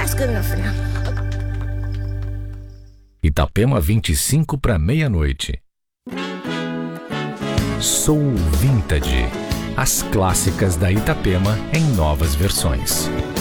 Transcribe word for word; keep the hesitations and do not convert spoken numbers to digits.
That's good enough for now. Itapema, vinte e cinco para meia-noite. Soul Vintage. As clássicas da Itapema em novas versões.